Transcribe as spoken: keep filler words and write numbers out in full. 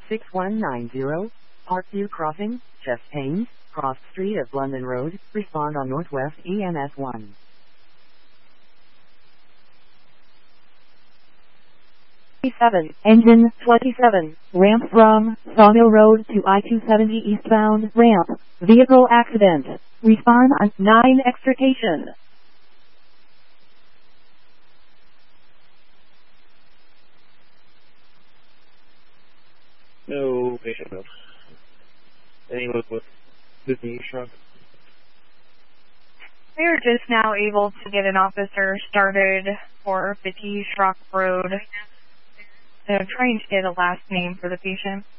six one nine zero, Parkview Crossing, chest pains, cross street of London Road, respond on Northwest E M S one. twenty-seven, engine twenty-seven, ramp from Sawmill Road to I two seventy eastbound, ramp, vehicle accident, respond on nine extrication. No patient notes. Any luck with the knee shrunk? We are just now able to get an officer started for fifty Schrock Road. I'm trying to get a last name for the patient.